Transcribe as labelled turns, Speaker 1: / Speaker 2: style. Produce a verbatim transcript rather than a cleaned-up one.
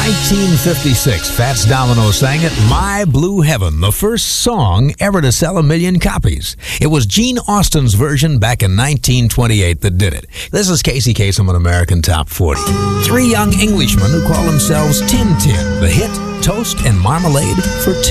Speaker 1: nineteen fifty-six, Fats Domino sang it, My Blue Heaven, the first song ever to sell a million copies. It was Gene Austin's version back in nineteen twenty-eight that did it. This is Casey Kasem on American Top forty. Three young Englishmen who call themselves Tin Tin. The hit, Toast and Marmalade for Two.